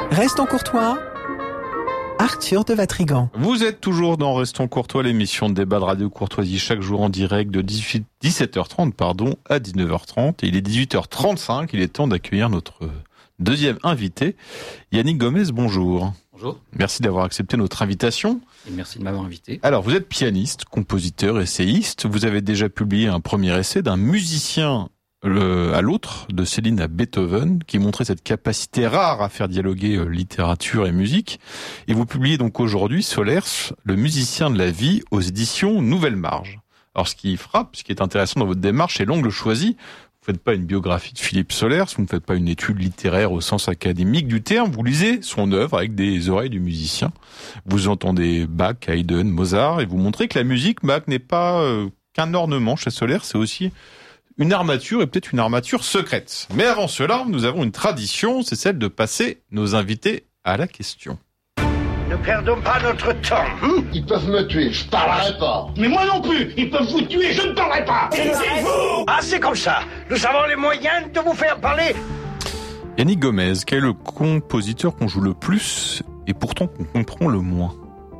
Restons courtois, Arthur de Vatrigan. Vous êtes toujours dans Restons courtois, l'émission de débat de Radio Courtoisie, chaque jour en direct de 17h30 à 19h30. Et il est 18h35, il est temps d'accueillir notre deuxième invité, Yannick Gomez, bonjour. Bonjour. Merci d'avoir accepté notre invitation. Et merci de m'avoir invité. Alors, vous êtes pianiste, compositeur, essayiste. Vous avez déjà publié un premier essai d'un musicien à l'autre, de Céline à Beethoven, qui montrait cette capacité rare à faire dialoguer littérature et musique. Et vous publiez donc aujourd'hui Solers, le musicien de la vie, aux éditions Nouvelle Marge. Alors, ce qui frappe, ce qui est intéressant dans votre démarche, c'est l'angle choisi. Vous ne faites pas une biographie de Philippe Solers, vous ne faites pas une étude littéraire au sens académique du terme, vous lisez son œuvre avec des oreilles du musicien. Vous entendez Bach, Haydn, Mozart, et vous montrez que la musique, Bach, n'est pas qu'un ornement chez Solers, c'est aussi une armature, et peut-être une armature secrète. Mais avant cela, nous avons une tradition, c'est celle de passer nos invités à la question. Ne perdons pas notre temps. Ils peuvent me tuer, je parlerai pas. Mais moi non plus. Ils peuvent vous tuer, je ne parlerai pas. Taisez-vous. Ah, c'est comme ça. Nous avons les moyens de vous faire parler. Yannick Gomez, quel est le compositeur qu'on joue le plus et pourtant qu'on comprend le moins ?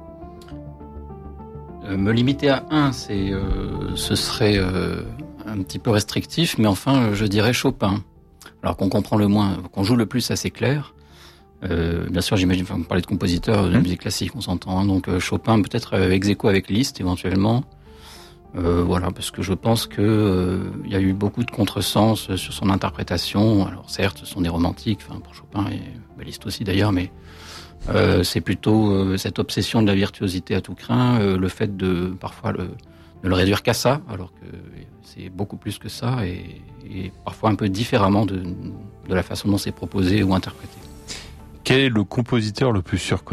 Me limiter à un, ce serait un petit peu restrictif, mais enfin, je dirais Chopin. Alors qu'on comprend le moins, qu'on joue le plus, ça c'est clair. Bien sûr, j'imagine, vous parlez de compositeur de musique classique, on s'entend. Hein, donc Chopin, peut-être ex aequo avec Liszt, éventuellement. Voilà, parce que je pense que il y a eu beaucoup de contresens sur son interprétation. Alors certes, ce sont des romantiques, enfin pour Chopin et Liszt aussi d'ailleurs, mais c'est plutôt cette obsession de la virtuosité à tout crin, le fait de parfois de le réduire qu'à ça, alors que c'est beaucoup plus que ça, et parfois un peu différemment de la façon dont c'est proposé ou interprété. Quel est le compositeur le plus surcoté ?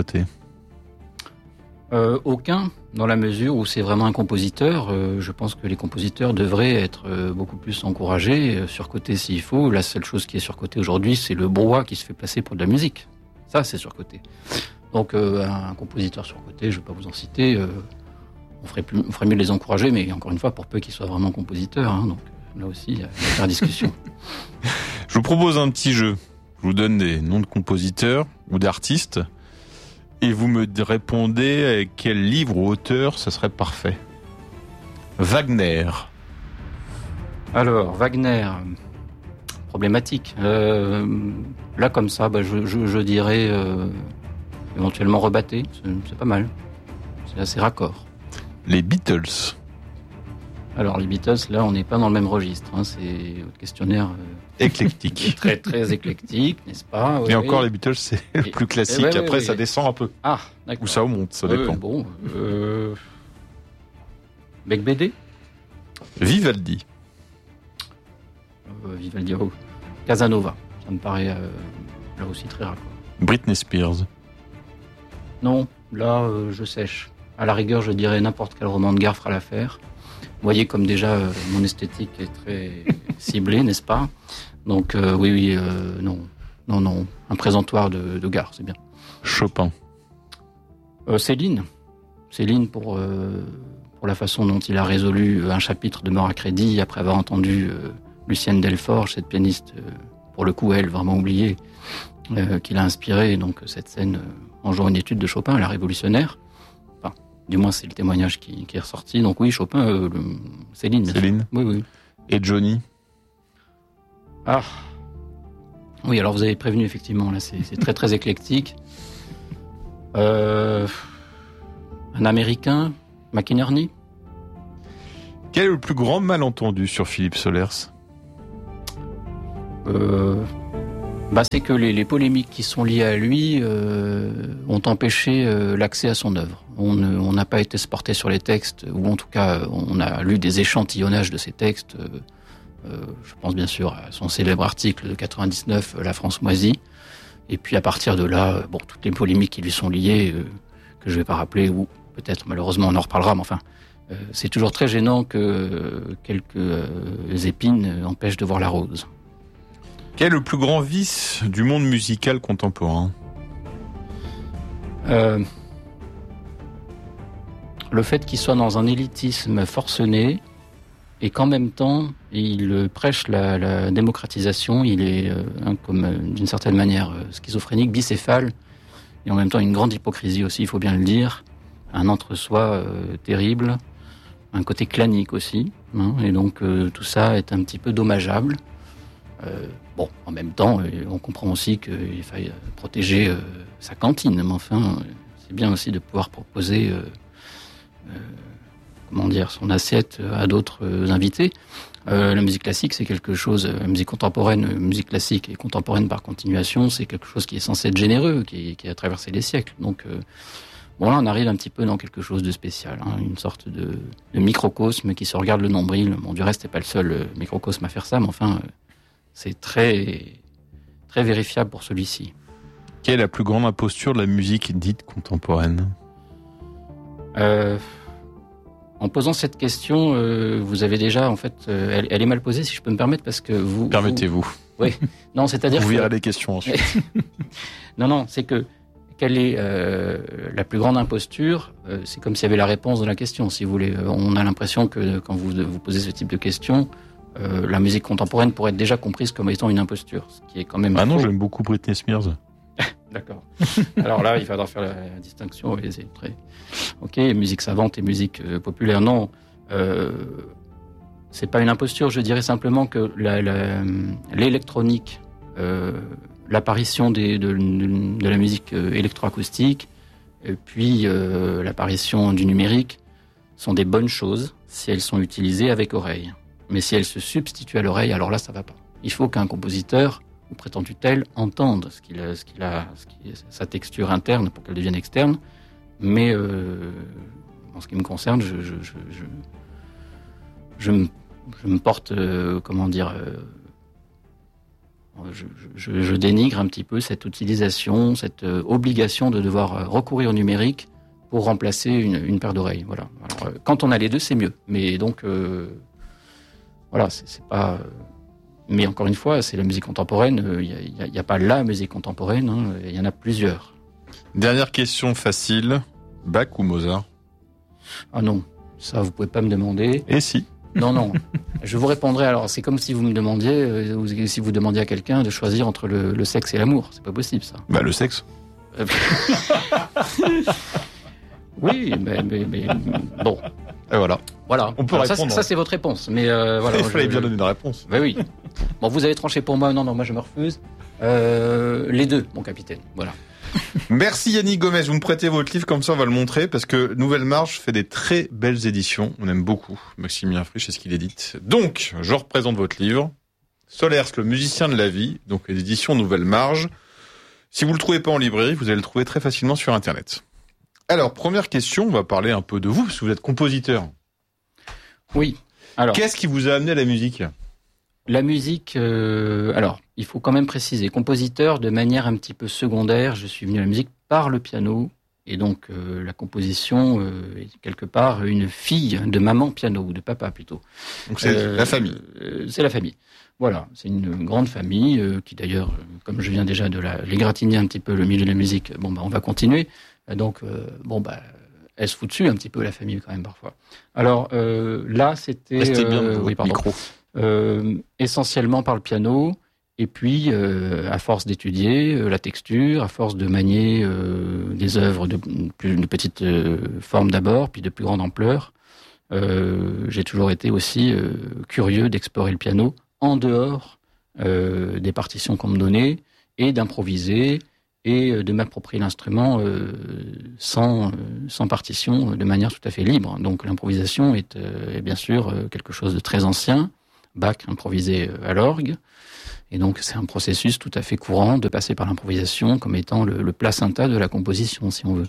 Aucun, dans la mesure où c'est vraiment un compositeur. Je pense que les compositeurs devraient être beaucoup plus encouragés, surcotés s'il faut. La seule chose qui est surcotée aujourd'hui, c'est le brouhaha qui se fait passer pour de la musique. Ça, c'est surcoté. Donc un compositeur surcoté, je ne vais pas vous en citer, on ferait mieux de les encourager, mais encore une fois, pour peu qu'ils soient vraiment compositeurs. Hein, donc là aussi, il y a une discussion. Je vous propose un petit jeu. Je vous donne des noms de compositeurs ou d'artistes et vous me répondez quel livre ou auteur ce serait parfait. Wagner. Alors, Wagner, problématique. Là, comme ça, je dirais éventuellement Rebatté, c'est pas mal. C'est assez raccord. Les Beatles. Alors, les Beatles, là, on n'est pas dans le même registre. Hein, c'est votre questionnaire... éclectique. Très, très éclectique, n'est-ce pas ? Mais encore, les Beatles, c'est le plus classique. Après, ça descend un peu. Ah, d'accord. Ou ça monte, ça dépend. Becbédé ? Vivaldi. Vivaldi, Casanova. Ça me paraît là aussi très raccord. Britney Spears. Non, là, je sèche. À la rigueur, je dirais n'importe quel roman de gare fera l'affaire. Vous voyez comme déjà mon esthétique est très ciblée, n'est-ce pas ? Donc oui, non. Un présentoir de gare, c'est bien. Chopin. Céline pour la façon dont il a résolu un chapitre de Mort à crédit après avoir entendu Lucienne Delforge, cette pianiste, pour le coup, elle, vraiment oubliée, qui l'a inspirée. Donc cette scène en jouant une étude de Chopin, la révolutionnaire. Du moins, c'est le témoignage qui est ressorti. Donc oui, Chopin, Céline. Céline. Oui. Et Johnny. Ah. Oui, alors vous avez prévenu, effectivement. Là, c'est très, très éclectique. Un Américain, McInerney. Quel est le plus grand malentendu sur Philippe Solers ? C'est que les polémiques qui sont liées à lui ont empêché l'accès à son œuvre. On n'a pas été sporté sur les textes, ou en tout cas, on a lu des échantillonnages de ces textes. Je pense bien sûr à son célèbre article de 99, La France moisie. Et puis à partir de là, toutes les polémiques qui lui sont liées, que je vais pas rappeler, ou peut-être malheureusement on en reparlera, mais enfin, c'est toujours très gênant que quelques épines empêchent de voir la rose. Quel est le plus grand vice du monde musical contemporain ? Le fait qu'il soit dans un élitisme forcené et qu'en même temps, il prêche la démocratisation. Il est, comme d'une certaine manière, schizophrénique, bicéphale, et en même temps une grande hypocrisie aussi, il faut bien le dire, un entre-soi terrible, un côté clanique aussi, hein, et donc tout ça est un petit peu dommageable. Bon, en même temps, on comprend aussi qu'il faille protéger sa cantine, mais enfin, c'est bien aussi de pouvoir proposer son assiette à d'autres invités. La musique classique, c'est quelque chose, la musique contemporaine, musique classique et contemporaine par continuation, c'est quelque chose qui est censé être généreux, qui a traversé les siècles. Donc, bon, là, on arrive un petit peu dans quelque chose de spécial, hein, une sorte de microcosme qui se regarde le nombril. Bon, du reste, c'est pas le seul microcosme à faire ça, mais enfin, c'est très, très vérifiable pour celui-ci. Quelle est la plus grande imposture de la musique dite contemporaine ? En posant cette question, vous avez déjà, en fait, elle est mal posée, si je peux me permettre, parce que vous... Permettez-vous. Oui. Non, c'est-à-dire vous verrez les questions ensuite. Non, c'est que quelle est la plus grande imposture ? C'est comme s'il y avait la réponse de la question, si vous voulez. On a l'impression que quand vous posez ce type de questions, la musique contemporaine pourrait être déjà comprise comme étant une imposture, ce qui est quand même... Ah non, faux. j'aime beaucoup Britney Spears. D'accord. Alors là, il faudra faire la distinction. Oui, c'est très... Ok, musique savante et musique populaire. Non, c'est pas une imposture. Je dirais simplement que l'électronique, l'apparition de la musique électroacoustique, et puis l'apparition du numérique sont des bonnes choses si elles sont utilisées avec oreille. Mais si elles se substituent à l'oreille, alors là, ça va pas. Il faut qu'un compositeur ou prétendu tel entende ce qu'il a, sa texture interne pour qu'elle devienne externe. Mais en ce qui me concerne, je me porte, je dénigre un petit peu cette utilisation, cette obligation de devoir recourir au numérique pour remplacer une paire d'oreilles. Voilà. Alors, quand on a les deux, c'est mieux. Mais donc, voilà, c'est pas... Mais encore une fois, c'est la musique contemporaine. Il n'y a pas la musique contemporaine, hein, il y en a plusieurs. Dernière question facile. Bach ou Mozart ? Ah non, ça vous pouvez pas me demander. Et si ? Non. Je vous répondrai alors. C'est comme si vous me demandiez, ou si vous demandiez à quelqu'un de choisir entre le sexe et l'amour. C'est pas possible ça. Bah le sexe. Oui, mais bon. Et voilà. On peut répondre. Ça c'est votre réponse. Mais voilà. Il fallait bien donner une réponse. Ben oui. Bon, vous avez tranché pour moi. Non, moi je me refuse. Les deux, mon capitaine. Voilà. Merci Yannick Gomez, vous me prêtez votre livre, comme ça on va le montrer, parce que Nouvelle Marge fait des très belles éditions, on aime beaucoup Maximilien Frisch et ce qu'il édite. Donc, je représente votre livre, Solers, le musicien de la vie, donc les éditions Nouvelle Marge. Si vous le trouvez pas en librairie, vous allez le trouver très facilement sur Internet. Alors, première question, on va parler un peu de vous, parce que vous êtes compositeur. Oui. Alors, qu'est-ce qui vous a amené à la musique ? La musique, alors, il faut quand même préciser, compositeur de manière un petit peu secondaire, je suis venu à la musique par le piano, et donc la composition est quelque part une fille de maman piano, ou de papa plutôt. Donc c'est la famille. C'est la famille. Voilà, c'est une grande famille qui d'ailleurs, comme je viens déjà de l'égratigner un petit peu le milieu de la musique, on va continuer. Donc, elle se fout dessus un petit peu la famille quand même parfois. Alors là, c'était... Restez bien dans votre micro. Essentiellement par le piano, et puis à force d'étudier la texture, à force de manier des œuvres de petite forme d'abord, puis de plus grande ampleur, j'ai toujours été aussi curieux d'explorer le piano en dehors des partitions qu'on me donnait, et d'improviser, et de m'approprier l'instrument sans partition, de manière tout à fait libre. Donc l'improvisation est bien sûr quelque chose de très ancien. Bach improvisé à l'orgue, et donc c'est un processus tout à fait courant de passer par l'improvisation comme étant le placenta de la composition, si on veut.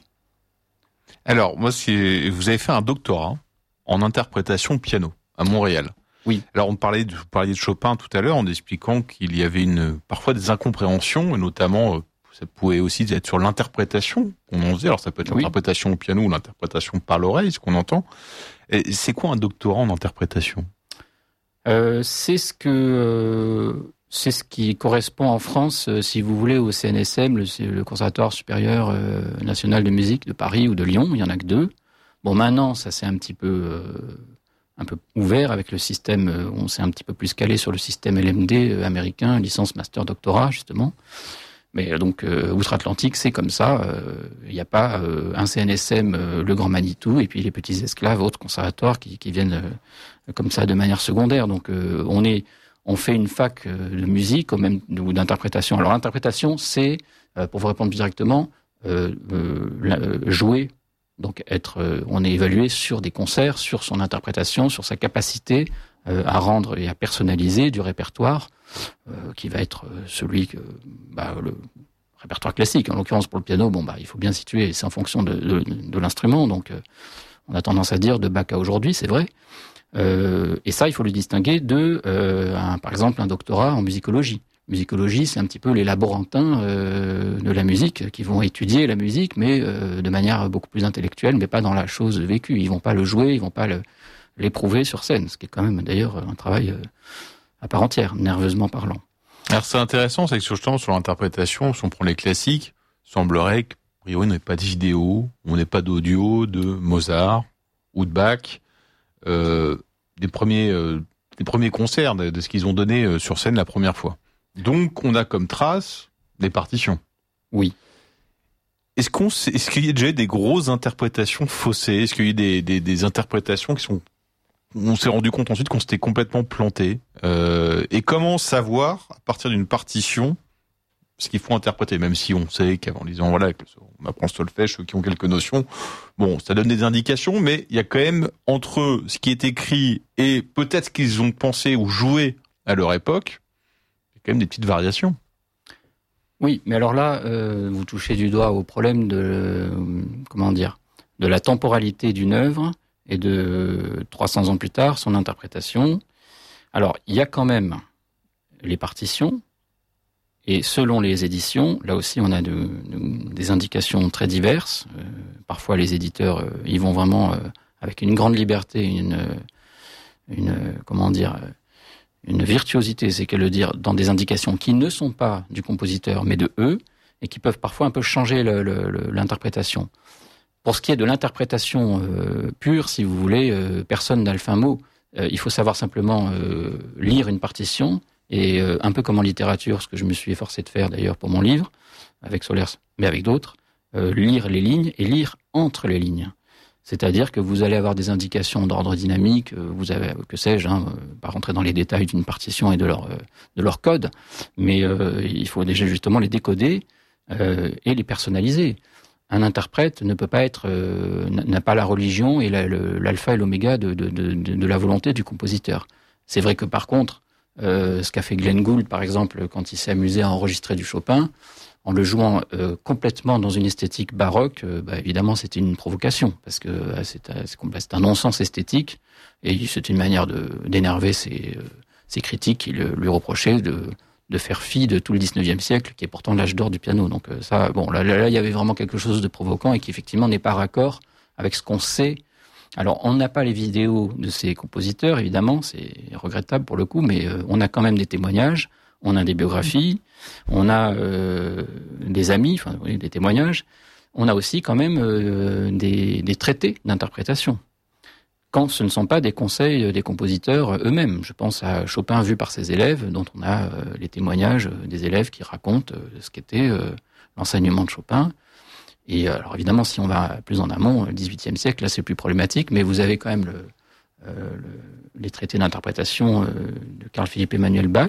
Alors, moi, vous avez fait un doctorat en interprétation piano à Montréal. Oui. Alors, vous parliez de Chopin tout à l'heure en expliquant qu'il y avait parfois des incompréhensions, et notamment, ça pouvait aussi être sur l'interprétation qu'on en faisait. Alors, ça peut être l'interprétation au piano ou l'interprétation par l'oreille, ce qu'on entend. Et c'est quoi un doctorat en interprétation ? C'est ce qui correspond en France, si vous voulez, au CNSM, le Conservatoire supérieur national de musique de Paris ou de Lyon. Il y en a que 2. Bon, maintenant, ça s'est un petit peu un peu ouvert avec le système, on s'est un petit peu plus calé sur le système LMD américain, licence, master, doctorat, justement. Mais donc, outre-Atlantique, c'est comme ça. Il n'y a pas un CNSM, le Grand Manitou, et puis les petits esclaves, autres conservatoires qui viennent comme ça de manière secondaire. Donc, on fait une fac de musique ou même ou d'interprétation. Alors, l'interprétation, c'est, pour vous répondre plus directement, jouer. Donc, on est évalué sur des concerts, sur son interprétation, sur sa capacité à rendre et à personnaliser du répertoire qui va être celui que le répertoire classique. En l'occurrence, pour le piano, il faut bien situer, c'est en fonction de l'instrument. Donc, on a tendance à dire de Bach à aujourd'hui, c'est vrai. Et ça, il faut le distinguer de, par exemple, un doctorat en musicologie. Musicologie, c'est un petit peu les laborantins de la musique qui vont étudier la musique, mais de manière beaucoup plus intellectuelle, mais pas dans la chose vécue. Ils vont pas le jouer, ils vont pas l'éprouver sur scène, ce qui est quand même d'ailleurs un travail à part entière, nerveusement parlant. Alors c'est intéressant, c'est que justement sur l'interprétation, si on prend les classiques, semblerait qu'a priori on n'ait pas de vidéo, on n'ait pas d'audio de Mozart ou de Bach, des premiers concerts de ce qu'ils ont donné sur scène la première fois. Donc, on a comme trace des partitions. Oui. Est-ce qu'il y a déjà des grosses interprétations faussées? Est-ce qu'il y a eu des interprétations qui sont... On s'est rendu compte ensuite qu'on s'était complètement planté. Et comment savoir, à partir d'une partition, ce qu'il faut interpréter? Même si on sait qu'en lisant, on apprend le solfège, ceux qui ont quelques notions, ça donne des indications, mais il y a quand même, entre ce qui est écrit et peut-être ce qu'ils ont pensé ou joué à leur époque, quand même des petites variations. Oui, mais alors là, vous touchez du doigt au problème de la temporalité d'une œuvre et de 300 ans plus tard, son interprétation. Alors, il y a quand même les partitions, et selon les éditions, là aussi on a des indications très diverses. Parfois les éditeurs, ils vont vraiment avec une grande liberté, une virtuosité, c'est qu'à le dire, dans des indications qui ne sont pas du compositeur, mais de eux, et qui peuvent parfois un peu changer l'interprétation. Pour ce qui est de l'interprétation pure, si vous voulez, personne n'a le fin mot. Il faut savoir simplement lire une partition, et un peu comme en littérature, ce que je me suis efforcé de faire d'ailleurs pour mon livre, avec Solers, mais avec d'autres, lire les lignes et lire entre les lignes. C'est-à-dire que vous allez avoir des indications d'ordre dynamique, vous avez, que sais-je, pas rentrer dans les détails d'une partition et de leur code, mais il faut déjà justement les décoder et les personnaliser. Un interprète ne peut pas n'a pas la religion et l'alpha et l'oméga de la volonté du compositeur. C'est vrai que par contre, ce qu'a fait Glenn Gould, par exemple, quand il s'est amusé à enregistrer du Chopin, en le jouant complètement dans une esthétique baroque, évidemment c'était une provocation, parce que c'est un non-sens esthétique, et c'est une manière d'énerver ses critiques qui lui reprochaient de faire fi de tout le 19e siècle, qui est pourtant l'âge d'or du piano. Donc là il y avait vraiment quelque chose de provoquant, et qui effectivement n'est pas raccord avec ce qu'on sait. Alors on n'a pas les vidéos de ces compositeurs, évidemment, c'est regrettable pour le coup, mais on a quand même des témoignages, on a des biographies, on a des amis, des témoignages. On a aussi quand même des traités d'interprétation. Quand ce ne sont pas des conseils des compositeurs eux-mêmes. Je pense à Chopin vu par ses élèves, dont on a les témoignages des élèves qui racontent ce qu'était l'enseignement de Chopin. Et alors évidemment, si on va plus en amont, le XVIIIe siècle, là c'est plus problématique, mais vous avez quand même les traités d'interprétation de Carl Philipp Emanuel Bach,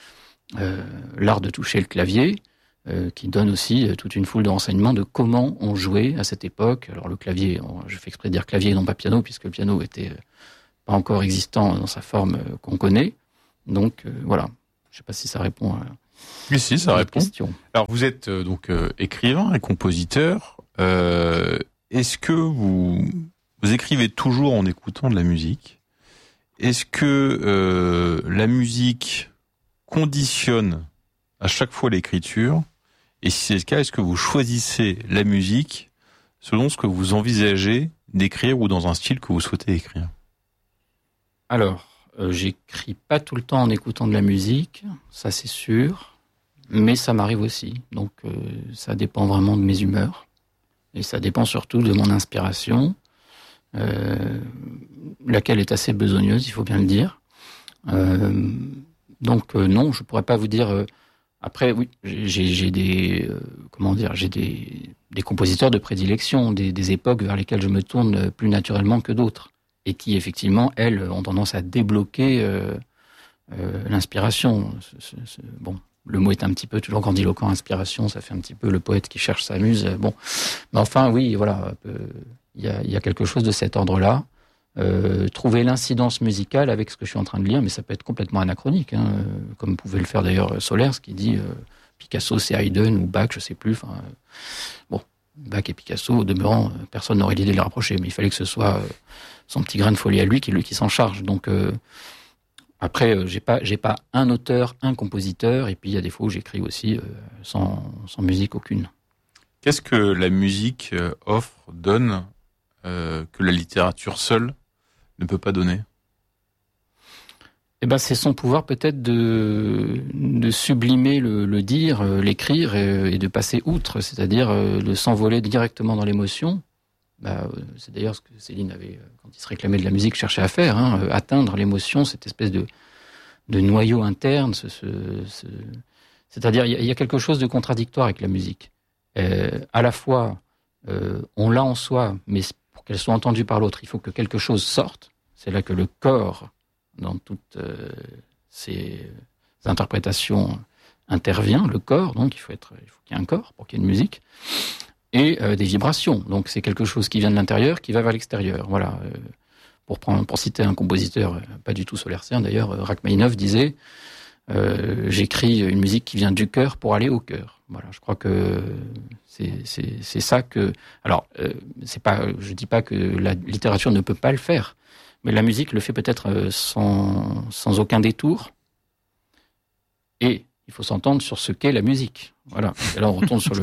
l'art de toucher le clavier, qui donne aussi toute une foule de renseignements de comment on jouait à cette époque. Alors le clavier, je fais exprès de dire clavier et non pas piano, puisque le piano était pas encore existant dans sa forme qu'on connaît. Donc voilà, je ne sais pas si ça répond à oui, si, ça répond. Question. Alors vous êtes donc écrivain et compositeur. Est-ce que vous écrivez toujours en écoutant de la musique? Est-ce que la musique conditionne à chaque fois l'écriture? Et si c'est le cas, est-ce que vous choisissez la musique selon ce que vous envisagez d'écrire ou dans un style que vous souhaitez écrire? Alors, j'écris pas tout le temps en écoutant de la musique, ça c'est sûr, mais ça m'arrive aussi. Donc ça dépend vraiment de mes humeurs, et ça dépend surtout de mon inspiration. laquelle est assez besogneuse, il faut bien le dire. Donc non, je pourrais pas vous dire. Après, oui, j'ai des compositeurs de prédilection, des époques vers lesquelles je me tourne plus naturellement que d'autres, et qui effectivement, elles, ont tendance à débloquer l'inspiration. Bon, le mot est un petit peu toujours grandiloquent, inspiration, ça fait un petit peu le poète qui cherche sa muse. Bon, mais enfin, oui, voilà, il y a quelque chose de cet ordre-là. Trouver l'incidence musicale avec ce que je suis en train de lire, mais ça peut être complètement anachronique, hein, comme pouvait le faire d'ailleurs Solers, qui dit Picasso c'est Haydn ou Bach, je sais plus. Bon, Bach et Picasso, au demeurant, personne n'aurait l'idée de les rapprocher, mais il fallait que ce soit son petit grain de folie à lui qui s'en charge. Donc après, j'ai pas un auteur, un compositeur, et puis il y a des fois où j'écris aussi sans musique aucune. Qu'est-ce que la musique donne que la littérature seule ne peut pas donner? Eh ben, c'est son pouvoir peut-être de sublimer le dire, l'écrire et de passer outre, c'est-à-dire de s'envoler directement dans l'émotion. C'est d'ailleurs ce que Céline avait, quand il se réclamait de la musique, cherché à faire, hein, atteindre l'émotion, cette espèce de noyau interne. C'est-à-dire, il y a quelque chose de contradictoire avec la musique. À la fois, on l'a en soi, mais pour qu'elle soit entendue par l'autre, il faut que quelque chose sorte. C'est là que le corps, dans toutes ses interprétations, intervient. Le corps, donc il faut qu'il y ait un corps pour qu'il y ait une musique, et des vibrations. Donc c'est quelque chose qui vient de l'intérieur, qui va vers l'extérieur. Voilà. Pour citer un compositeur pas du tout solercien, d'ailleurs, Rachmaninov disait j'écris une musique qui vient du cœur pour aller au cœur. Voilà, je crois que c'est ça que. Alors, je dis pas que la littérature ne peut pas le faire, mais la musique le fait peut-être sans aucun détour. Et il faut s'entendre sur ce qu'est la musique. Voilà. Et là, on retourne sur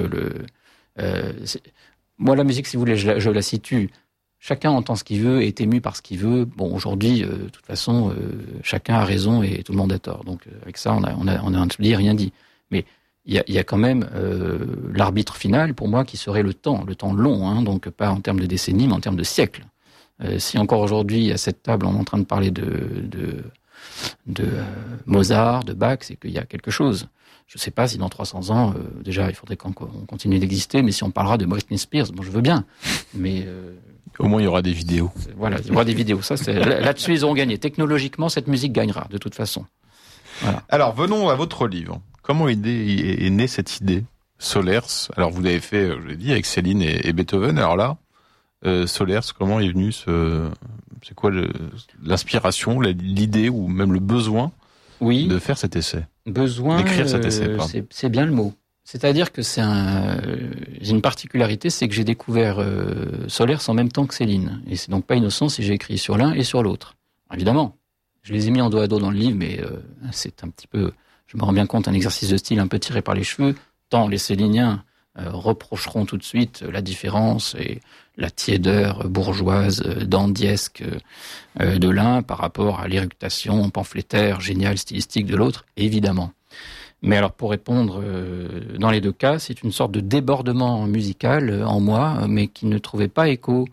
moi, la musique, si vous voulez, je la situe. Chacun entend ce qu'il veut et est ému par ce qu'il veut. Bon, aujourd'hui, de toute façon, chacun a raison et tout le monde a tort. Donc, avec ça, on a dit, rien dit. Mais il y a quand même l'arbitre final, pour moi, qui serait le temps long, hein, donc pas en termes de décennies, mais en termes de siècles. Si encore aujourd'hui, à cette table, on est en train de parler de Mozart, de Bach, c'est qu'il y a quelque chose. Je ne sais pas si dans 300 ans, déjà, il faudrait qu'on continue d'exister, mais si on parlera de Britney Spears, bon, je veux bien. Mais au moins, il y aura des vidéos. Voilà, il y aura des vidéos. Ça, là-dessus, ils auront gagné. Technologiquement, cette musique gagnera, de toute façon. Voilà. Alors, venons à votre livre. Comment est née cette idée, Solers? Alors, vous l'avez fait, je l'ai dit, avec Céline et Beethoven. Alors là, Solers, comment est venu c'est quoi l'inspiration, l'idée ou même le besoin de faire cet essai? D'écrire cet essai, c'est bien le mot. C'est-à-dire que j'ai une particularité, c'est que j'ai découvert Solers en même temps que Céline. Et c'est donc pas innocent si j'ai écrit sur l'un et sur l'autre. Évidemment, je les ai mis en dos à dos dans le livre, mais c'est un petit peu, je me rends bien compte, un exercice de style un peu tiré par les cheveux, tant les céliniens reprocheront tout de suite la différence et la tiédeur bourgeoise, dandiesque de l'un par rapport à l'éructation pamphlétaire, géniale, stylistique de l'autre, évidemment. Mais alors, pour répondre, dans les deux cas, c'est une sorte de débordement musical en moi, mais qui ne trouvait pas écho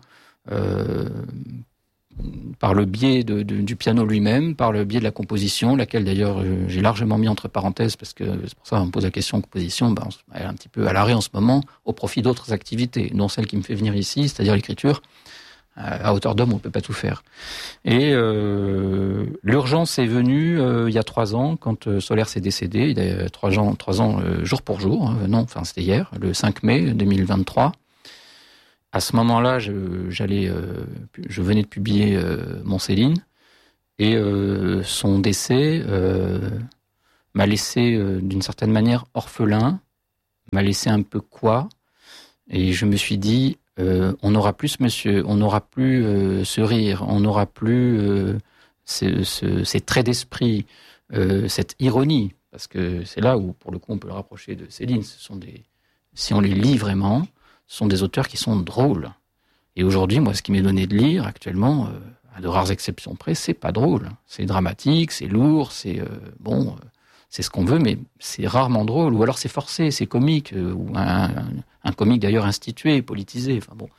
par le biais du piano lui-même, par le biais de la composition, laquelle d'ailleurs j'ai largement mis entre parenthèses, parce que c'est pour ça qu'on me pose la question composition, elle est un petit peu à l'arrêt en ce moment, au profit d'autres activités, dont celle qui me fait venir ici, c'est-à-dire l'écriture. À hauteur d'homme, on ne peut pas tout faire. Et l'urgence est venue il y a 3 ans, quand Solers est décédé, il y a 3 ans jour pour jour, c'était hier, le 5 mai 2023. À ce moment-là, je venais de publier mon Céline, et son décès m'a laissé d'une certaine manière orphelin, m'a laissé un peu quoi, et je me suis dit, on n'aura plus ce monsieur, on n'aura plus ce rire, on n'aura plus ces traits d'esprit, cette ironie, parce que c'est là où, pour le coup, on peut le rapprocher de Céline. Si on les lit vraiment, ce sont des auteurs qui sont drôles. Et aujourd'hui, moi, ce qui m'est donné de lire actuellement, à de rares exceptions près, c'est pas drôle. C'est dramatique, c'est lourd, c'est c'est ce qu'on veut, mais c'est rarement drôle. Ou alors c'est forcé, c'est comique, ou un comique d'ailleurs institué, politisé. Enfin bon.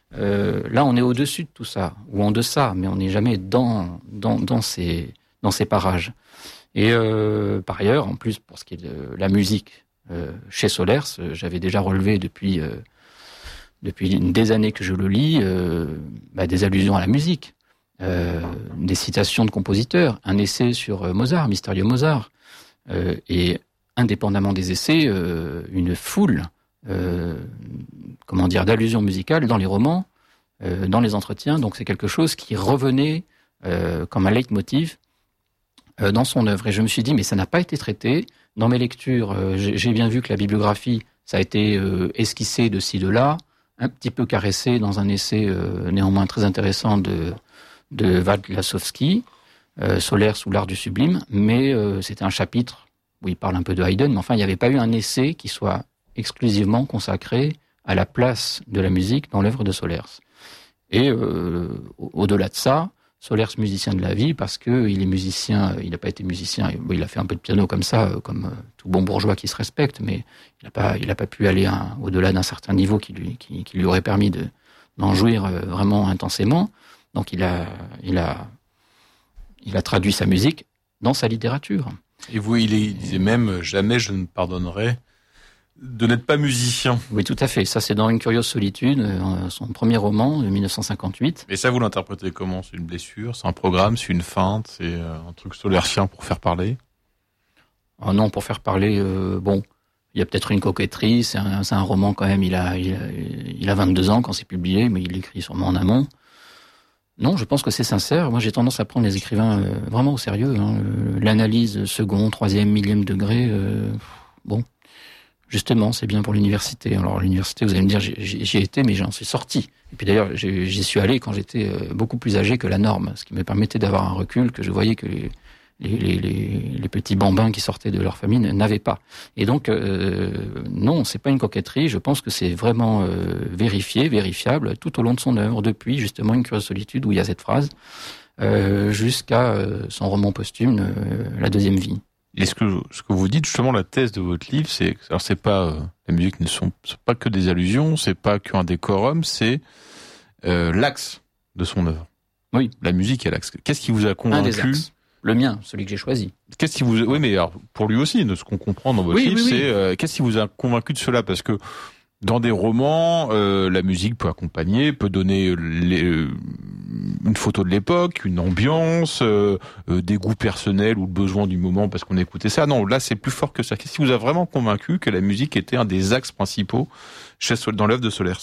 Là, on est au-dessus de tout ça, ou en deçà, mais on n'est jamais dans ces parages. Et par ailleurs, en plus, pour ce qui est de la musique, chez Solers, j'avais déjà relevé depuis des années que je le lis, des allusions à la musique, des citations de compositeurs, un essai sur Mozart, Mysterio Mozart, et indépendamment des essais, une foule d'allusions musicales dans les romans, dans les entretiens. Donc c'est quelque chose qui revenait comme un leitmotiv dans son œuvre. Et je me suis dit, mais ça n'a pas été traité. Dans mes lectures, j'ai bien vu que la bibliographie, ça a été esquissé de ci, de là, un petit peu caressé dans un essai néanmoins très intéressant de Wald Lasowski, Solers ou l'art du sublime, mais c'était un chapitre où il parle un peu de Haydn, mais enfin, il n'y avait pas eu un essai qui soit exclusivement consacré à la place de la musique dans l'œuvre de Solers. Et au-delà de ça, Solers, musicien de la vie, parce qu'il est musicien, il n'a pas été musicien, il a fait un peu de piano comme ça, comme tout bon bourgeois qui se respecte, mais il n'a pas pu aller au-delà d'un certain niveau qui lui aurait permis d'en jouir vraiment intensément. Donc il a traduit sa musique dans sa littérature. Et vous, il disait même, jamais je ne pardonnerai de n'être pas musicien. Oui, tout à fait. Ça, c'est dans Une curieuse solitude, son premier roman de 1958. Et ça, vous l'interprétez comment ? C'est une blessure, c'est un programme, c'est une feinte, c'est un truc solersien pour faire parler ? Oh non, pour faire parler, il y a peut-être une coquetterie, c'est un roman quand même, il a 22 ans quand c'est publié, mais il l'écrit sûrement en amont. Non, je pense que c'est sincère. Moi, j'ai tendance à prendre les écrivains vraiment au sérieux. L'analyse second, troisième, millième degré, justement, c'est bien pour l'université. Alors, l'université, vous allez me dire, j'y ai été, mais j'en suis sorti. Et puis d'ailleurs, j'y suis allé quand j'étais beaucoup plus âgé que la norme, ce qui me permettait d'avoir un recul que je voyais que les petits bambins qui sortaient de leur famille n'avaient pas. Et donc, non, c'est pas une coquetterie. Je pense que c'est vraiment vérifiable tout au long de son œuvre, depuis justement Une curieuse solitude où il y a cette phrase, jusqu'à son roman posthume, La deuxième vie. Et ce que vous dites, justement, la thèse de votre livre, c'est pas la musique ne sont pas que des allusions, c'est pas qu'un décorum, c'est l'axe de son œuvre. Oui, la musique est l'axe. Qu'est-ce qui vous a convaincu ? Un des axes. Le mien, celui que j'ai choisi. Oui, mais alors, pour lui aussi, de ce qu'on comprend dans votre livre, c'est qu'est-ce qui vous a convaincu de cela ? Parce que dans des romans, la musique peut accompagner, peut donner une photo de l'époque, une ambiance, des goûts personnels ou le besoin du moment parce qu'on écoutait ça. Non, là, c'est plus fort que ça. Qu'est-ce qui vous a vraiment convaincu que la musique était un des axes principaux dans l'œuvre de Solers ?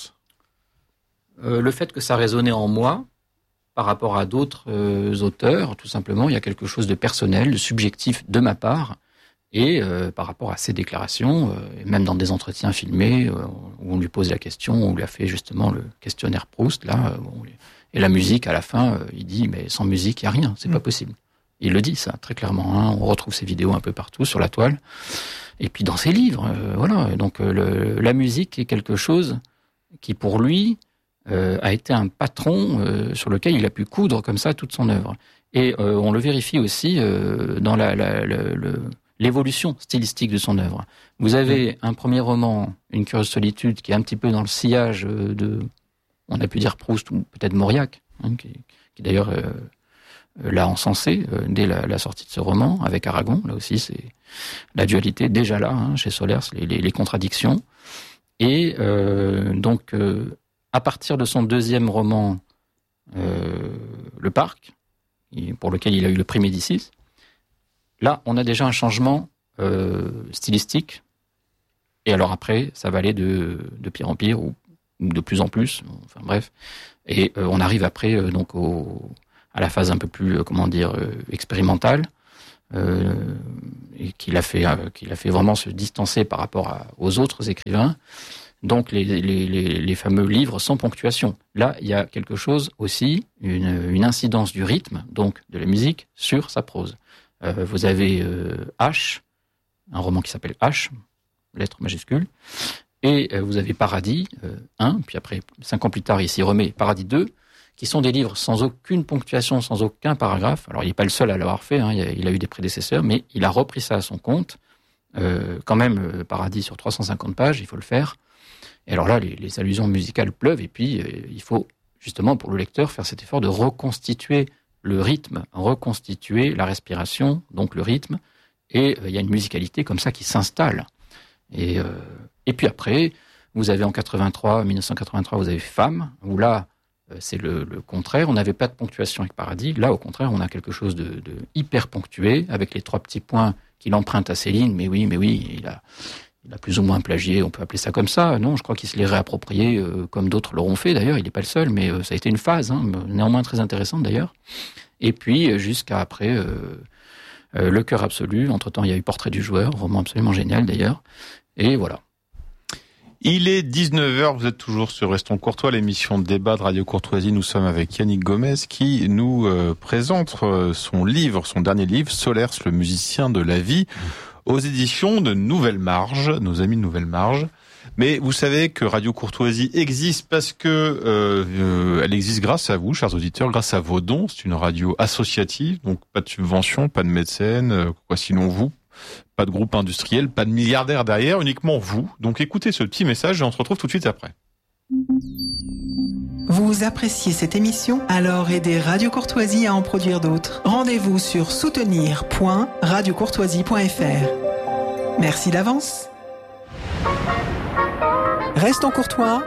Le fait que ça résonnait en moi par rapport à d'autres auteurs, tout simplement. Il y a quelque chose de personnel, de subjectif de ma part. Et par rapport à ses déclarations, même dans des entretiens filmés, où on lui pose la question, on lui a fait justement le questionnaire Proust, là, et la musique, à la fin, il dit, mais sans musique, il n'y a rien, c'est pas possible. Il le dit, ça, très clairement. On retrouve ses vidéos un peu partout sur la toile. Et puis dans ses livres, voilà. Donc la musique est quelque chose qui, pour lui, a été un patron sur lequel il a pu coudre comme ça toute son œuvre. Et on le vérifie aussi dans l'évolution stylistique de son œuvre. Vous avez un premier roman, Une curieuse solitude, qui est un petit peu dans le sillage on a pu dire Proust ou peut-être Mauriac, qui d'ailleurs l'a encensé dès la sortie de ce roman, avec Aragon. Là aussi, c'est la dualité déjà là, chez Solers, les contradictions. Et donc, à partir de son deuxième roman, Le Parc, pour lequel il a eu le prix Médicis, là, on a déjà un changement stylistique. Et alors après, ça va aller de pire en pire, ou de plus en plus, enfin bref. Et on arrive après donc à la phase un peu plus, expérimentale, et qu'il a fait vraiment se distancer par rapport aux autres écrivains. Donc les fameux livres sans ponctuation. Là, il y a quelque chose aussi, une incidence du rythme, donc de la musique, sur sa prose. Vous avez H, un roman qui s'appelle H, lettres majuscules, et vous avez Paradis 1, puis après, 5 ans plus tard, il s'y remet Paradis 2, qui sont des livres sans aucune ponctuation, sans aucun paragraphe. Alors, il n'est pas le seul à l'avoir fait, il a eu des prédécesseurs, mais il a repris ça à son compte. Quand même, Paradis sur 350 pages, il faut le faire. Et alors là, les allusions musicales pleuvent, et puis il faut justement pour le lecteur faire cet effort de reconstituer le rythme, reconstituer la respiration, donc le rythme, et il y a une musicalité comme ça qui s'installe. Et puis après, vous avez en 1983, vous avez Femme, où là, c'est le contraire. On n'avait pas de ponctuation avec Paradis. Là, au contraire, on a quelque chose de hyper ponctué, avec les 3 petits points qu'il emprunte à Céline. Mais oui, il a plus ou moins plagié, on peut appeler ça comme ça. Non, je crois qu'il se l'est réapproprié, comme d'autres l'auront fait d'ailleurs. Il n'est pas le seul, mais ça a été une phase, néanmoins très intéressante d'ailleurs. Et puis, jusqu'à après, Le Cœur Absolu. Entre-temps, il y a eu Portrait du Joueur, roman absolument génial d'ailleurs. Et voilà. Il est 19h, vous êtes toujours sur Restons Courtois, l'émission de débat de Radio Courtoisie. Nous sommes avec Yannick Gomez qui nous présente son dernier livre, Solers, le musicien de la vie, aux éditions de Nouvelle Marge, nos amis de Nouvelle Marge. Mais vous savez que Radio Courtoisie existe parce que elle existe grâce à vous, chers auditeurs, grâce à vos dons. C'est une radio associative, donc pas de subvention, pas de mécène, quoi sinon vous. Pas de groupe industriel, pas de milliardaire derrière, uniquement vous. Donc écoutez ce petit message et on se retrouve tout de suite après. Vous appréciez cette émission? Alors aidez Radio Courtoisie à en produire d'autres. Rendez-vous sur soutenir.radiocourtoisie.fr. Merci d'avance. Restons courtois.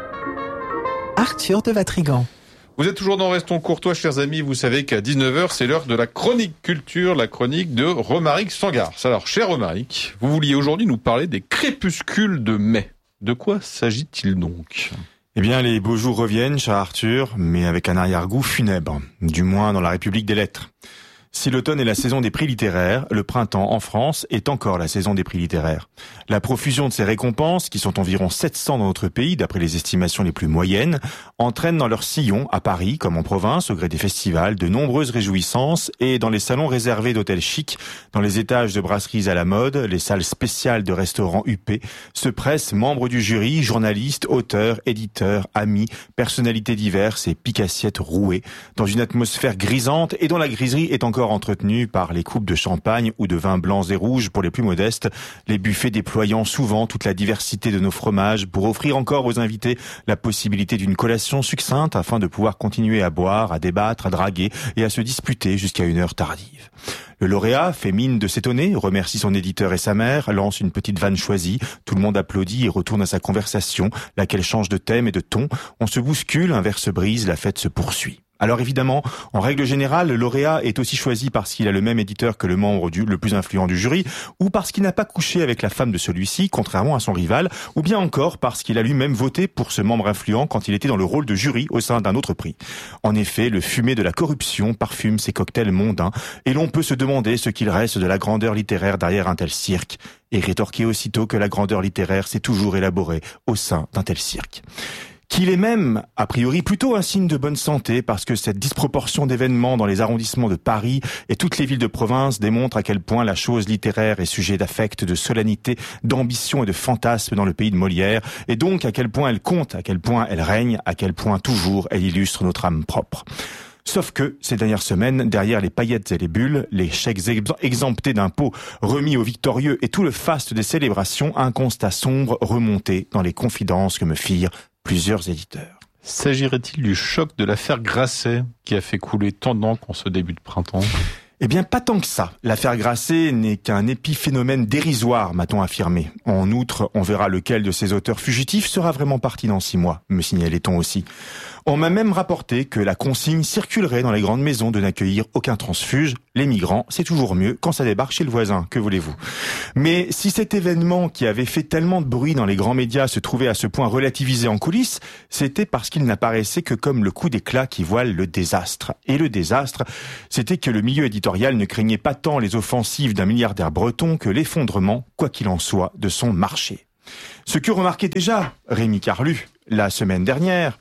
Arthur de Vatrigan. Vous êtes toujours dans Restons Courtois, chers amis. Vous savez qu'à 19h, c'est l'heure de la chronique culture, la chronique de Romaric Sangars. Alors, cher Romaric, vous vouliez aujourd'hui nous parler des crépuscules de mai. De quoi s'agit-il donc ? Eh bien, les beaux jours reviennent, cher Arthur, mais avec un arrière-goût funèbre, du moins dans la République des Lettres. Si l'automne est la saison des prix littéraires, le printemps en France est encore la saison des prix littéraires. La profusion de ces récompenses, qui sont environ 700 dans notre pays, d'après les estimations les plus moyennes, entraîne dans leur sillon, à Paris comme en province, au gré des festivals, de nombreuses réjouissances et dans les salons réservés d'hôtels chics, dans les étages de brasseries à la mode, les salles spéciales de restaurants huppés, se pressent membres du jury, journalistes, auteurs, éditeurs, amis, personnalités diverses et pique-assiettes rouées, dans une atmosphère grisante et dont la griserie est encore entretenue par les coupes de champagne ou de vins blancs et rouges pour les plus modestes, les buffets déployant souvent toute la diversité de nos fromages pour offrir encore aux invités la possibilité d'une collation succincte afin de pouvoir continuer à boire, à débattre, à draguer et à se disputer jusqu'à une heure tardive. Le lauréat fait mine de s'étonner, remercie son éditeur et sa mère, lance une petite vanne choisie, tout le monde applaudit et retourne à sa conversation, laquelle change de thème et de ton, on se bouscule, un verre se brise, la fête se poursuit. Alors évidemment, en règle générale, le lauréat est aussi choisi parce qu'il a le même éditeur que le membre le plus influent du jury, ou parce qu'il n'a pas couché avec la femme de celui-ci, contrairement à son rival, ou bien encore parce qu'il a lui-même voté pour ce membre influent quand il était dans le rôle de jury au sein d'un autre prix. En effet, le fumet de la corruption parfume ces cocktails mondains, et l'on peut se demander ce qu'il reste de la grandeur littéraire derrière un tel cirque, et rétorquer aussitôt que la grandeur littéraire s'est toujours élaborée au sein d'un tel cirque. Qu'il est même, a priori, plutôt un signe de bonne santé parce que cette disproportion d'événements dans les arrondissements de Paris et toutes les villes de province démontre à quel point la chose littéraire est sujet d'affect, de solennité, d'ambition et de fantasme dans le pays de Molière, et donc à quel point elle compte, à quel point elle règne, à quel point toujours elle illustre notre âme propre. Sauf que, ces dernières semaines, derrière les paillettes et les bulles, les chèques exemptés d'impôts remis aux victorieux et tout le faste des célébrations, un constat sombre remontait dans les confidences que me firent plusieurs éditeurs. S'agirait-il du choc de l'affaire Grasset qui a fait couler tant d'encre en ce début de printemps ? Eh bien, pas tant que ça. L'affaire Grasset n'est qu'un épiphénomène dérisoire, m'a-t-on affirmé. En outre, on verra lequel de ces auteurs fugitifs sera vraiment parti dans 6 mois, me signalait-on aussi. On m'a même rapporté que la consigne circulerait dans les grandes maisons de n'accueillir aucun transfuge. Les migrants, c'est toujours mieux quand ça débarque chez le voisin, que voulez-vous. Mais si cet événement qui avait fait tellement de bruit dans les grands médias se trouvait à ce point relativisé en coulisses, c'était parce qu'il n'apparaissait que comme le coup d'éclat qui voile le désastre. Et le désastre, c'était que le milieu éditorial ne craignait pas tant les offensives d'un milliardaire breton que l'effondrement, quoi qu'il en soit, de son marché. Ce que remarquait déjà Rémi Carlu la semaine dernière,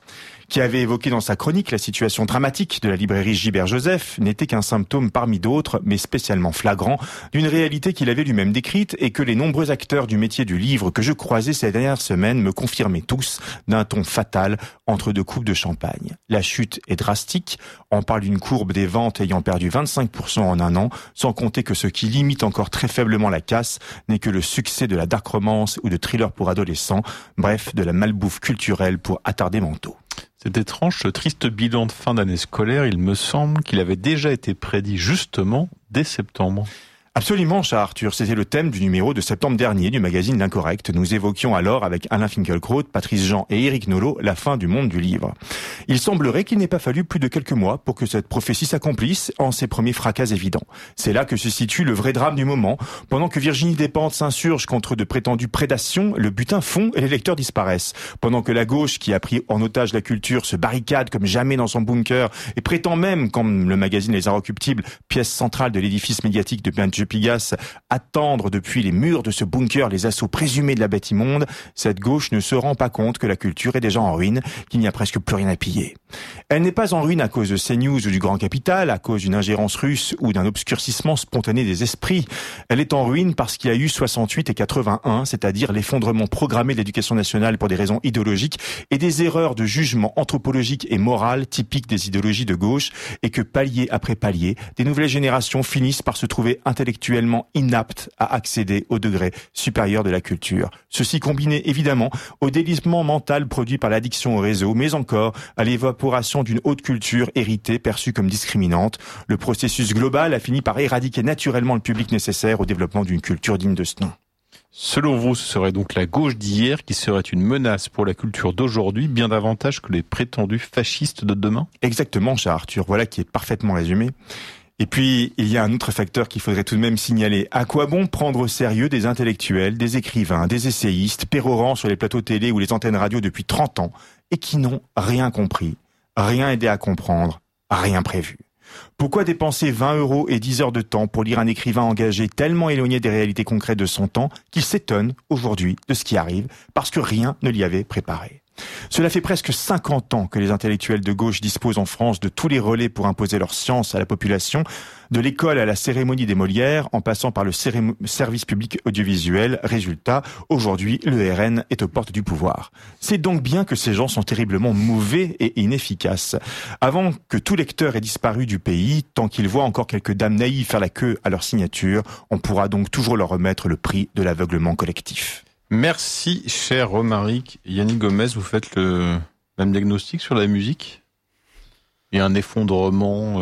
qui avait évoqué dans sa chronique la situation dramatique de la librairie Gibert-Joseph, n'était qu'un symptôme parmi d'autres, mais spécialement flagrant, d'une réalité qu'il avait lui-même décrite et que les nombreux acteurs du métier du livre que je croisais ces dernières semaines me confirmaient tous d'un ton fatal entre deux coupes de champagne. La chute est drastique, on parle d'une courbe des ventes ayant perdu 25% en un an, sans compter que ce qui limite encore très faiblement la casse n'est que le succès de la dark romance ou de thriller pour adolescents, bref, de la malbouffe culturelle pour attardés mentaux. C'est étrange, ce triste bilan de fin d'année scolaire, il me semble qu'il avait déjà été prédit justement dès septembre. Absolument, cher Arthur, c'était le thème du numéro de septembre dernier du magazine L'Incorrect. Nous évoquions alors avec Alain Finkielkraut, Patrice Jean et Éric Nolot la fin du monde du livre. Il semblerait qu'il n'ait pas fallu plus de quelques mois pour que cette prophétie s'accomplisse en ses premiers fracas évidents. C'est là que se situe le vrai drame du moment. Pendant que Virginie Despentes s'insurge contre de prétendues prédations, le butin fond et les lecteurs disparaissent. Pendant que la gauche, qui a pris en otage la culture, se barricade comme jamais dans son bunker et prétend même, comme le magazine Les Inrecuptibles, pièce centrale de l'édifice médiatique de Pigasse, attendre depuis les murs de ce bunker les assauts présumés de la bête immonde, cette gauche ne se rend pas compte que la culture est déjà en ruine, qu'il n'y a presque plus rien à piller. Elle n'est pas en ruine à cause de CNews ou du Grand Capital, à cause d'une ingérence russe ou d'un obscurcissement spontané des esprits. Elle est en ruine parce qu'il y a eu 68 et 81, c'est-à-dire l'effondrement programmé de l'éducation nationale pour des raisons idéologiques et des erreurs de jugement anthropologique et moral typiques des idéologies de gauche, et que palier après palier, des nouvelles générations finissent par se trouver intellectuellement inaptes à accéder au degré supérieur de la culture. Ceci combiné évidemment au délitement mental produit par l'addiction au réseau, mais encore à l'évaporation d'une haute culture héritée perçue comme discriminante. Le processus global a fini par éradiquer naturellement le public nécessaire au développement d'une culture digne de ce nom. Selon vous, ce serait donc la gauche d'hier qui serait une menace pour la culture d'aujourd'hui, bien davantage que les prétendus fascistes de demain ? Exactement, cher Arthur, voilà qui est parfaitement résumé. Et puis, il y a un autre facteur qu'il faudrait tout de même signaler. À quoi bon prendre au sérieux des intellectuels, des écrivains, des essayistes, pérorant sur les plateaux télé ou les antennes radio depuis 30 ans, et qui n'ont rien compris, rien aidé à comprendre, rien prévu? Pourquoi dépenser 20 € et 10 heures de temps pour lire un écrivain engagé tellement éloigné des réalités concrètes de son temps qu'il s'étonne aujourd'hui de ce qui arrive parce que rien ne l'y avait préparé? Cela fait presque 50 ans que les intellectuels de gauche disposent en France de tous les relais pour imposer leur science à la population, de l'école à la cérémonie des Molières, en passant par le service public audiovisuel. Résultat, aujourd'hui, le RN est aux portes du pouvoir. C'est donc bien que ces gens sont terriblement mauvais et inefficaces. Avant que tout lecteur ait disparu du pays, tant qu'ils voient encore quelques dames naïves faire la queue à leur signature, on pourra donc toujours leur remettre le prix de l'aveuglement collectif. Merci, cher Romaric. Yannick Gomez, vous faites le même diagnostic sur la musique? Il y a un effondrement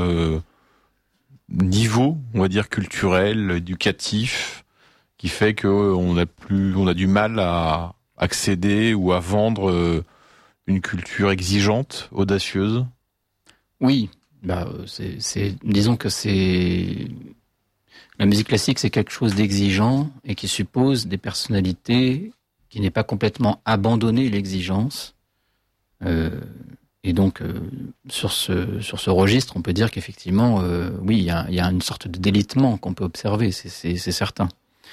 niveau, on va dire culturel, éducatif, qui fait qu'on a du mal à accéder ou à vendre une culture exigeante, audacieuse. Oui, disons que la musique classique, c'est quelque chose d'exigeant et qui suppose des personnalités qui n'est pas complètement abandonné l'exigence. Et donc, sur ce registre, on peut dire qu'effectivement, oui, il y a une sorte de délitement qu'on peut observer, c'est certain.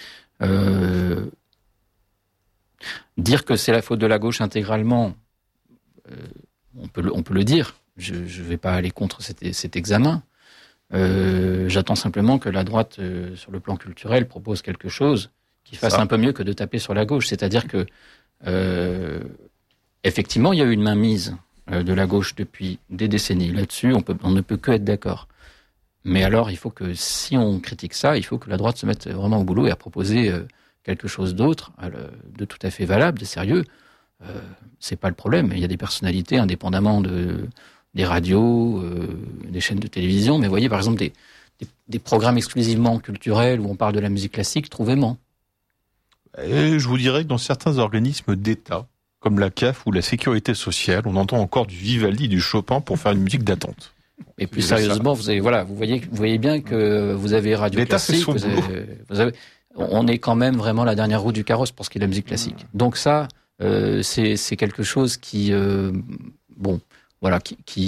Dire que c'est la faute de la gauche intégralement, on peut le dire. Je vais pas aller contre cet examen. J'attends simplement que la droite, sur le plan culturel, propose quelque chose qui fasse un peu mieux que de taper sur la gauche. C'est-à-dire que, effectivement, il y a eu une mainmise de la gauche depuis des décennies. Là-dessus, on ne peut que être d'accord. Mais alors, il faut que, si on critique ça, il faut que la droite se mette vraiment au boulot et à proposer quelque chose d'autre, de tout à fait valable, de sérieux. C'est pas le problème. Il y a des personnalités, indépendamment des radios, des chaînes de télévision, mais vous voyez, par exemple, des programmes exclusivement culturels où on parle de la musique classique, trouvez-moi. Et je vous dirais que dans certains organismes d'État, comme la CAF ou la Sécurité sociale, on entend encore du Vivaldi, du Chopin pour faire une musique d'attente. Et plus sérieusement, vous voyez bien que vous avez Radio Classique, on est quand même vraiment la dernière roue du carrosse pour ce qui est de la musique classique. Donc ça, c'est quelque chose qui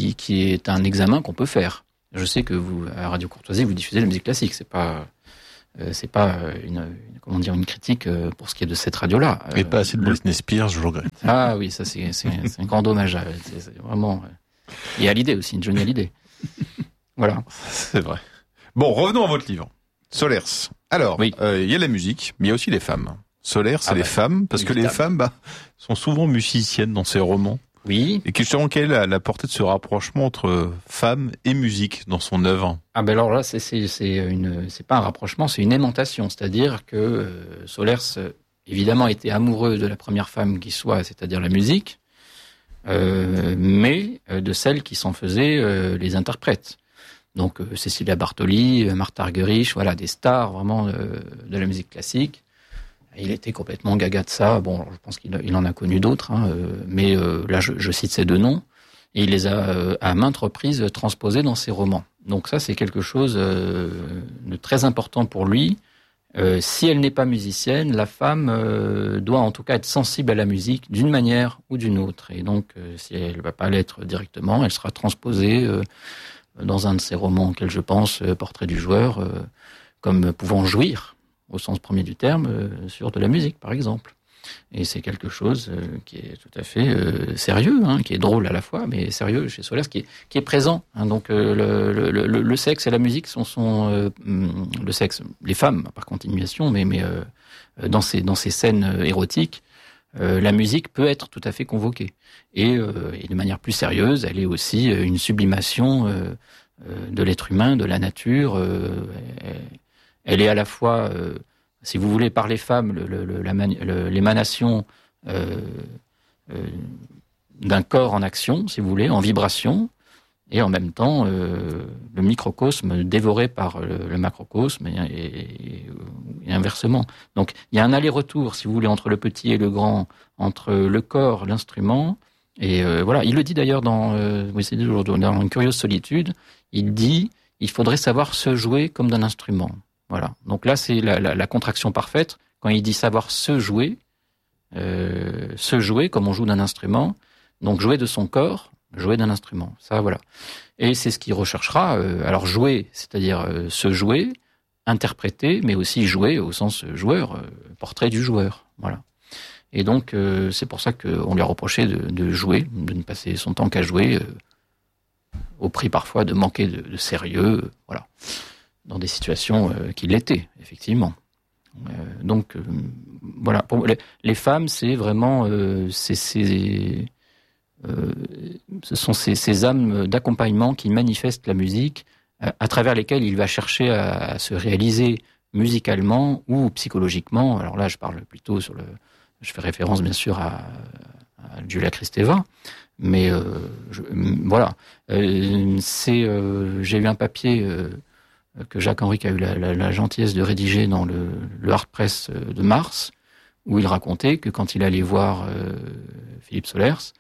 est un examen qu'on peut faire. Je sais que vous, à Radio Courtoisie, vous diffusez la musique classique, c'est pas... c'est pas une critique pour ce qui est de cette radio-là. Et pas assez de Britney Spears, je regrette. Ah oui, ça c'est un grand dommage. C'est vraiment. Et Hallyday aussi, une Johnny Hallyday. Voilà. C'est vrai. Bon, revenons à votre livre. Solers. Alors, Oui. Y a la musique, mais il y a aussi les femmes. Solers, c'est les femmes, parce que les femmes sont souvent musiciennes dans ces romans. Oui. Et justement, quelle est la portée de ce rapprochement entre femmes et musique dans son œuvre? Ah ben alors là, c'est pas un rapprochement, c'est une aimantation. C'est-à-dire que Solers, évidemment, était amoureux de la première femme qui soit, c'est-à-dire la musique, mais de celles qui s'en faisaient les interprètes. Donc Cecilia Bartoli, Martha Argerich, voilà, des stars vraiment de la musique classique. Il était complètement gaga de ça. Bon, je pense qu'il en a connu d'autres, mais là, je cite ces deux noms. Et il les a, à maintes reprises, transposés dans ses romans. Donc ça, c'est quelque chose de très important pour lui. Si elle n'est pas musicienne, la femme doit en tout cas être sensible à la musique d'une manière ou d'une autre. Et donc, si elle ne va pas l'être directement, elle sera transposée dans un de ses romans auxquels je pense, Portrait du joueur, comme pouvant jouir, au sens premier du terme, sur de la musique, par exemple. Et c'est quelque chose qui est tout à fait sérieux, qui est drôle à la fois, mais sérieux chez Solers, qui est présent. Donc le sexe et la musique sont le sexe, les femmes par continuation, mais dans ces scènes érotiques, la musique peut être tout à fait convoquée. Et de manière plus sérieuse, elle est aussi une sublimation de l'être humain, de la nature. Elle est à la fois, si vous voulez, par les femmes, l'émanation d'un corps en action, si vous voulez, en vibration, et en même temps, le microcosme dévoré par le macrocosme, et inversement. Donc, il y a un aller-retour, si vous voulez, entre le petit et le grand, entre le corps, l'instrument, et voilà. Il le dit d'ailleurs dans Une curieuse solitude, il dit, il faudrait savoir se jouer comme d'un instrument. Voilà. Donc là, c'est la contraction parfaite. Quand il dit savoir se jouer comme on joue d'un instrument, donc jouer de son corps, jouer d'un instrument. Ça, voilà. Et c'est ce qu'il recherchera. Alors jouer, c'est-à-dire se jouer, interpréter, mais aussi jouer au sens joueur, portrait du joueur. Voilà. Et donc, c'est pour ça qu'on lui a reproché de jouer, de ne passer son temps qu'à jouer, au prix parfois de manquer de sérieux. Voilà. Dans des situations qui l'étaient, effectivement. Donc, voilà. Pour les femmes, c'est vraiment... ce sont ces âmes d'accompagnement qui manifestent la musique, à travers lesquelles il va chercher à se réaliser musicalement ou psychologiquement. Alors là, je parle plutôt je fais référence, bien sûr, à Julia Kristeva. Mais voilà. J'ai eu un papier... que Jacques Henrique a eu la gentillesse de rédiger dans le Hard Press de mars, où il racontait que quand il allait voir Philippe Solers,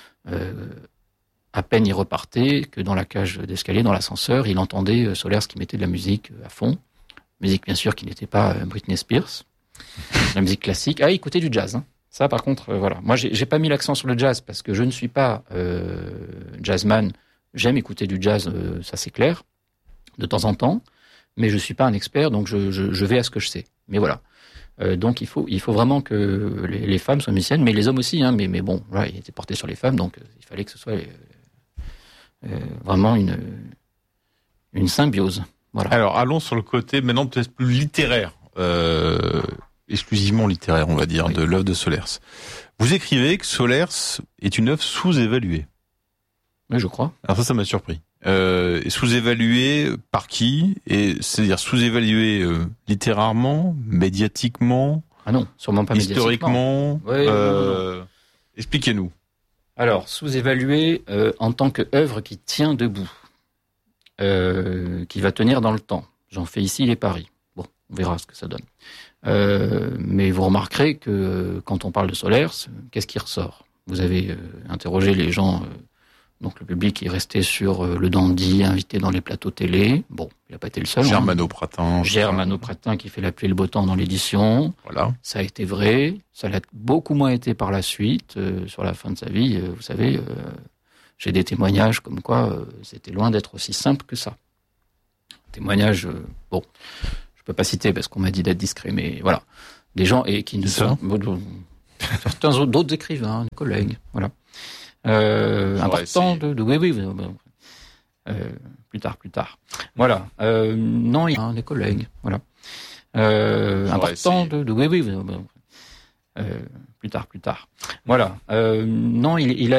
à peine il repartait, que dans la cage d'escalier, dans l'ascenseur, il entendait Solers qui mettait de la musique à fond. Musique, bien sûr, qui n'était pas Britney Spears. La musique classique. Ah, il écoutait du jazz. Ça, par contre, voilà. Moi, j'ai pas mis l'accent sur le jazz parce que je ne suis pas jazzman. J'aime écouter du jazz, ça c'est clair, de temps en temps, mais je suis pas un expert, donc je vais à ce que je sais. Mais voilà. Donc il faut vraiment que les femmes soient musiciennes, mais les hommes aussi. Mais bon, voilà, il était porté sur les femmes, donc il fallait que ce soit vraiment une symbiose. Voilà. Alors allons sur le côté maintenant peut-être plus littéraire, exclusivement littéraire, on va dire, oui, de l'œuvre de Solers. Vous écrivez que Solers est une œuvre sous-évaluée. Oui, je crois. Alors ça m'a surpris. Sous-évalué par qui? Et c'est-à-dire sous-évalué littérairement, médiatiquement? Ah non, sûrement pas historiquement. Non. Expliquez-nous. Alors, sous-évalué en tant qu'œuvre qui tient debout, qui va tenir dans le temps. J'en fais ici les paris. Bon, on verra ce que ça donne. Mais vous remarquerez que quand on parle de Solers, qu'est-ce qui ressort? Vous avez interrogé les gens... Donc le public est resté sur le dandy, invité dans les plateaux télé. Bon, il n'a pas été le seul. Germano Pratin. Germano Pratin qui fait la pluie et le beau temps dans l'édition. Voilà. Ça a été vrai. Ça l'a beaucoup moins été par la suite. Sur la fin de sa vie, vous savez, j'ai des témoignages comme quoi c'était loin d'être aussi simple que ça. Témoignages, bon, je je peux pas citer parce qu'on m'a dit d'être discret, mais voilà, des gens et qui ne sont certains d'autres écrivains, des collègues, voilà. Important de oui. Plus tard. Voilà. Non, il y a des collègues, voilà. Important de oui. Plus tard. Voilà. Non, il a